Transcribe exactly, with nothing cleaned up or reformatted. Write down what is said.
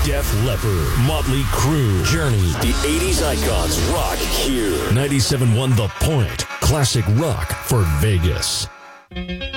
Def Leppard, Motley Crue, Journey. The eighties icons rock here. ninety-seven point one The Point. Classic rock for Vegas.